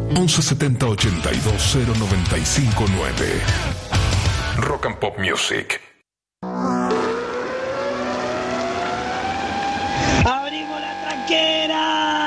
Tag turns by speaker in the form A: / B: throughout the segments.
A: 1170 82 0959. Rock and Pop Music.
B: ¡Abrimos la tranquera!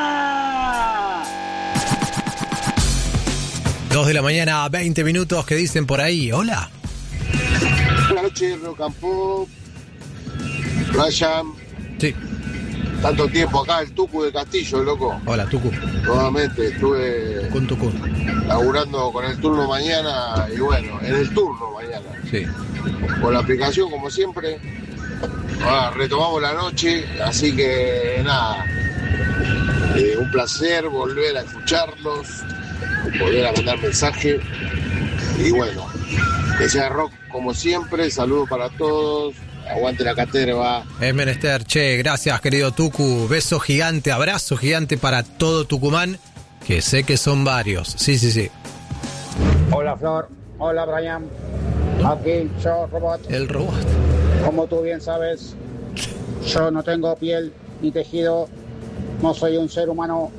C: 2 de la mañana, 20 minutos. ¿Qué dicen por ahí? Hola.
D: Buenas noches, Rock and Pop. Ryan.
C: Sí.
D: Tanto tiempo acá, el Tucu de Castillo, loco.
C: Hola, Tucu.
D: Nuevamente estuve
C: Tucu.
D: laburando con el turno mañana y bueno, en el turno mañana.
C: Sí.
D: Con la aplicación, como siempre. Ahora retomamos la noche, así que nada. Un placer volver a escucharlos, volver a mandar mensaje. Y bueno, que sea rock como siempre. Saludos para todos. Aguante la caterva.
C: Es menester, che, gracias querido Tucu, beso gigante, abrazo gigante para todo Tucumán, que sé que son varios, sí.
E: Hola Flor, hola Brian, aquí yo Robot.
C: El robot.
E: Como tú bien sabes, yo no tengo piel ni tejido, no soy un ser humano,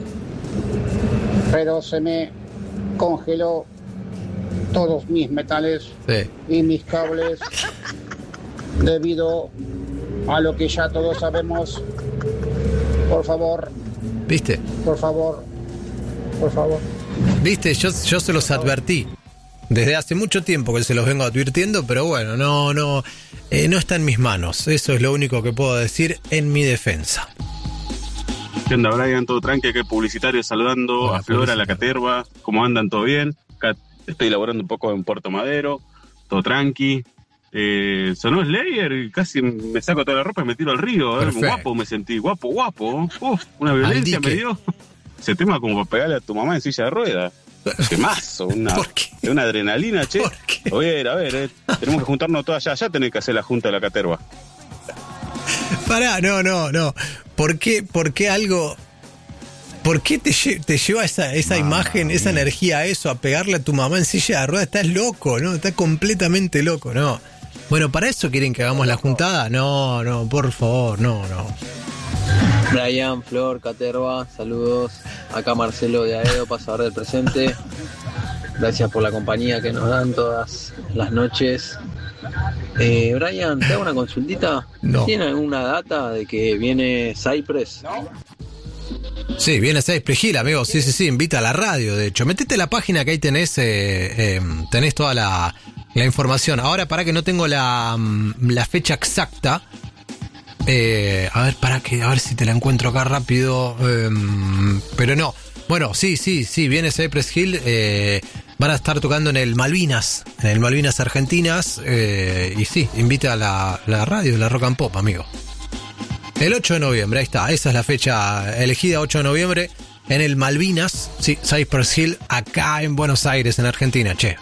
E: pero se me congeló todos mis metales y mis cables. Debido a lo que ya todos sabemos, por favor.
C: ¿Viste?
E: Por favor.
C: ¿Viste? Yo se los advertí. Desde hace mucho tiempo que se los vengo advirtiendo, pero bueno, no está en mis manos. Eso es lo único que puedo decir en mi defensa.
F: ¿Qué onda, Brian? ¿Todo tranqui? Acá publicitario saludando. Hola, a Flora, a la caterva. ¿Cómo andan? ¿Todo bien? Acá estoy laborando un poco en Puerto Madero. Todo tranqui. Sonó Slayer, casi me saco toda la ropa y me tiro al río. Guapo me sentí, guapo. Una violencia me dio. Ese tema como para pegarle a tu mamá en silla de ruedas. Temazo, una adrenalina, che. A ver, tenemos que juntarnos todas allá tenés que hacer la junta de la caterva.
C: Pará, no. ¿Por qué algo? ¿Por qué te lleva esa imagen, esa energía, eso, a pegarle a tu mamá en silla de ruedas? Estás loco, ¿no? Estás completamente loco, ¿no? Bueno, ¿para eso quieren que hagamos la juntada? No, por favor, no.
G: Brian, Flor, caterva, saludos. Acá Marcelo de Aedo, pasador del presente. Gracias por la compañía que nos dan todas las noches. Brian, ¿te hago una consultita?
C: No.
G: ¿Tiene alguna data de que viene Cypress?
C: Sí, viene Cypress Hill, amigo. Sí, invita a la radio, de hecho. Metete a la página que ahí tenés toda la información. Ahora, para que no tengo la fecha exacta. A ver si te la encuentro acá rápido. Pero no. Bueno, sí, viene Cypress Hill. Van a estar tocando en el Malvinas Argentinas. Y sí, invita a la radio, la Rock and Pop, amigo. El 8 de noviembre, ahí está. Esa es la fecha elegida, 8 de noviembre, en el Malvinas. Sí, Cypress Hill, acá en Buenos Aires, en Argentina, che.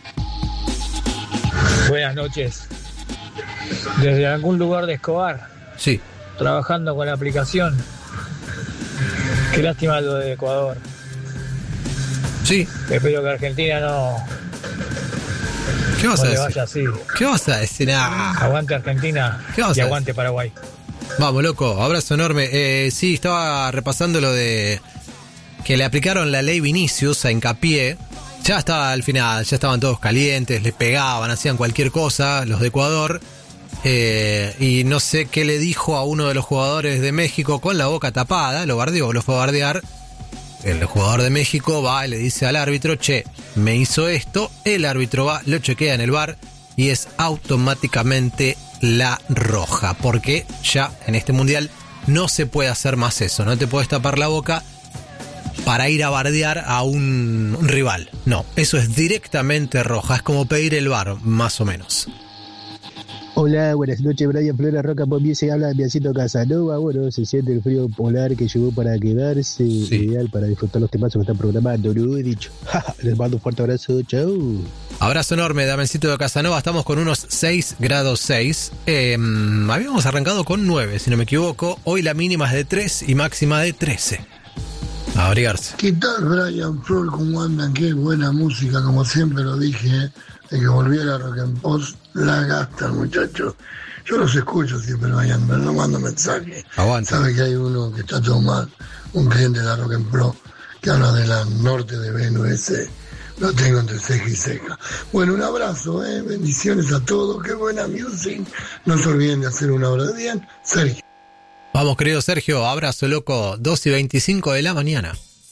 H: Buenas noches. Desde algún lugar de Escobar.
C: Sí.
H: Trabajando con la aplicación. Qué lástima lo de Ecuador.
C: Sí.
H: Espero que Argentina no
C: vas a
H: le
C: decir?
H: Vaya así.
C: ¿Qué vas a decir?
H: Aguante Argentina y aguante Paraguay.
C: Vamos, loco, abrazo enorme. Sí, estaba repasando lo de que le aplicaron la ley Vinicius a Hincapié. Ya estaba al final, ya estaban todos calientes, le pegaban, hacían cualquier cosa, los de Ecuador. Y no sé qué le dijo a uno de los jugadores de México con la boca tapada, lo bardeó, lo fue a bardear. El jugador de México va y le dice al árbitro, che, me hizo esto. El árbitro va, lo chequea en el VAR y es automáticamente la roja, porque ya en este mundial no se puede hacer más eso, no te puedes tapar la boca para ir a bardear a un rival, no, eso es directamente roja, es como pedir el VAR, más o menos.
I: Hola, buenas noches, Brian, Flora, Roca, Pop Music, habla de Biancito Casanova. Bueno, se siente el frío polar que llegó para quedarse, ideal para disfrutar los temazos que están programando, ¿no? He dicho, les mando un fuerte abrazo, chau.
C: Abrazo enorme, Damencito de Casanova. Estamos con unos 6 grados 6. Habíamos arrancado con 9, si no me equivoco. Hoy la mínima es de 3 y máxima de 13. A abrigarse.
J: ¿Qué tal, Brian, Flor? ¿Cómo andan? Qué buena música, como siempre lo dije, de que volviera Rock and Pop. La gastan, muchachos. Yo los escucho siempre, Brian, pero no mando mensajes.
C: Aguanta.
J: Sabe que hay uno que está todo mal, un cliente de la Rock and Pro, que habla del norte de Venus, ese lo tengo entre ceja y ceja. Bueno, un abrazo, bendiciones a todos, qué buena music. No se olviden de hacer una hora de bien. Sergio.
C: Vamos, querido Sergio, abrazo loco, 2:25 de la mañana.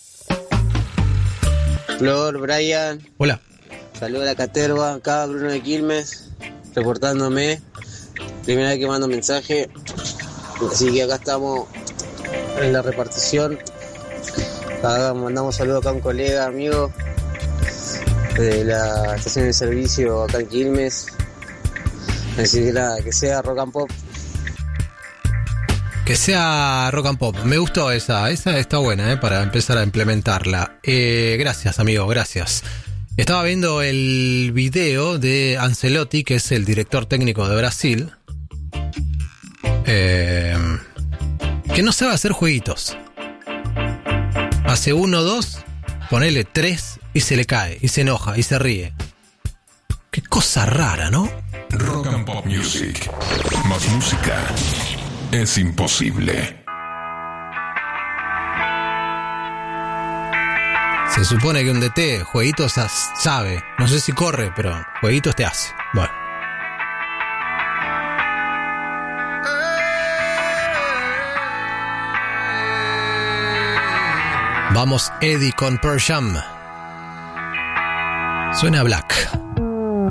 K: Flor, Brian.
C: Hola.
K: Saludos a la caterva, acá Bruno de Quilmes, reportándome. Primera vez que mando mensaje, así que acá estamos en la repartición. Acá mandamos saludos acá a un colega, amigo de la estación de servicio acá en Quilmes. Así que nada, que sea rock and pop.
C: Que sea rock and pop. Me gustó esa está buena, para empezar a implementarla. Gracias, amigo, gracias. Estaba viendo el video de Ancelotti, que es el director técnico de Brasil, que no sabe hacer jueguitos. Hace 1, 2, ponele 3 y se le cae, y se enoja, y se ríe. Qué cosa rara, ¿no?
A: Rock and Pop Music. Más música es imposible.
C: Se supone que un DT, jueguitos sabe. No sé si corre, pero jueguitos te hace. Bueno. Vamos, Eddie con Pearl Jam. Suena Black.